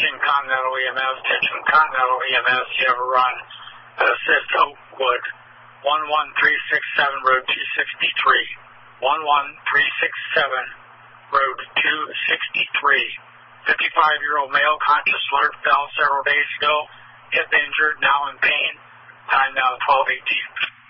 Attention Continental EMS, attention Continental EMS, you have a run. Assist Oakwood, 11367 Road 263. 11367 Road 263. 55-year-old male, conscious, alert, fell several days ago. Hip injured, now in pain. Time now 12:18.